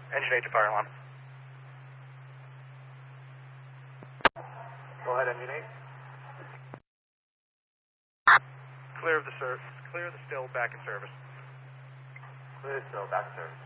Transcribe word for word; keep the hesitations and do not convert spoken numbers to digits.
Engine eight to fire alarm. Go ahead, engine eight. Clear of the service. Clear of the still, back in service. Clear of the still, back in service.